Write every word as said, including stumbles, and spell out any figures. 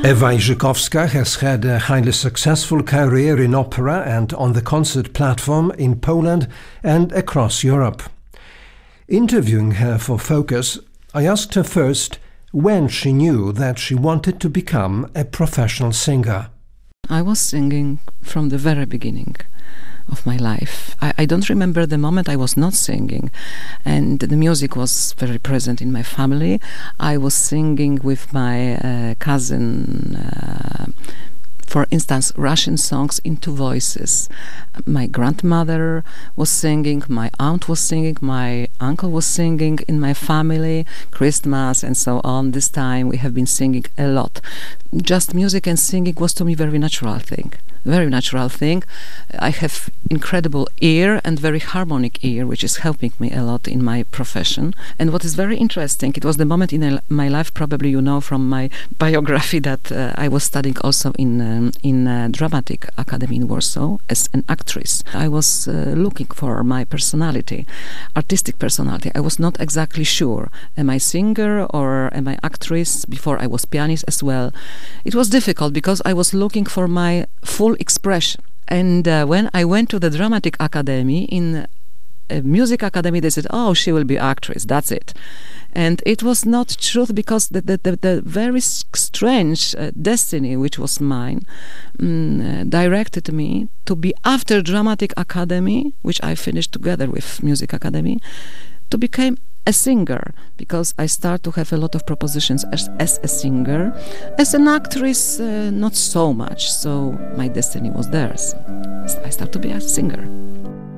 Ewa Ijikowska has had a highly successful career in opera and on the concert platform in Poland and across Europe. Interviewing her for Focus, I asked her first when she knew that she wanted to become a professional singer. I was singing from the very beginning of my life. I, I don't remember the moment I was not singing, and the music was very present in my family. I was singing with my uh, cousin, uh, for instance, Russian songs in two voices. My grandmother was singing, my aunt was singing, my uncle was singing in my family, Christmas and so on. This time we have been singing a lot. Just music and singing was to me very natural thing. Very natural thing. I have incredible ear and very harmonic ear, which is helping me a lot in my profession. And what is very interesting, it was the moment in my life, probably you know from my biography, that uh, I was studying also in um, in uh, Dramatic Academy in Warsaw as an actress. I was uh, looking for my personality, artistic personality. I was not exactly sure, am I singer or am I actress? Before I was pianist as well. It was difficult because I was looking for my full expression. And uh, when I went to the Dramatic Academy, in a music academy, they said, oh, she will be actress, that's it. And it was not truth, because the, the, the, the very strange uh, destiny which was mine um, uh, directed me to be, after Dramatic Academy, which I finished together with Music Academy, to become a singer, because I start to have a lot of propositions as, as a singer. As an actress, uh, not so much, so my destiny was there. So I start to be a singer.